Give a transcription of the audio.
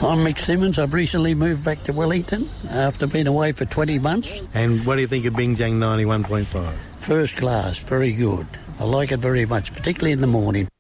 I'm Mick Simmons. I've recently moved back to Wellington after being away for 20 months. And what do you think of Bing Jang 91.5? First class, very good. I like it very much, particularly in the morning.